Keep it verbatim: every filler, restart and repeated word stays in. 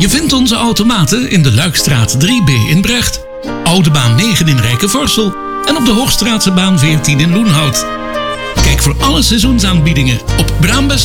Je vindt onze automaten in de Luikstraat drie B in Brecht, Oude Baan negen in Rijkenvorsel en op de Hoogstraatse baan veertien in Loenhout. Kijk voor alle seizoensaanbiedingen op braambest